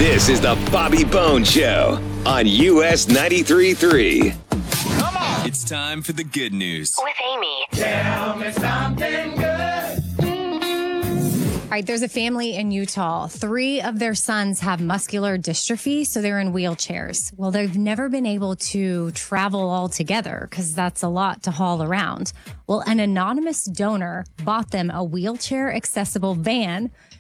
This is the Bobby Bone Show on US 93.3. It's time for the good news. With Amy. Tell me something good. All right, there's a family in Utah. 3 of their sons have muscular dystrophy, so they're in wheelchairs. Well, they've never been able to travel all together because that's a lot to haul around. Well, an anonymous donor bought them a wheelchair-accessible van,